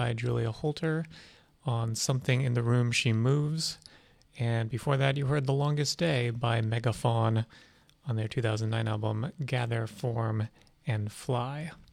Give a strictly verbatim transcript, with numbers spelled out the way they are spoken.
by Julia Holter on Something in the Room She Moves. And before that, you heard The Longest Day by Megafaun on their two thousand nine album Gather, Form, and Fly.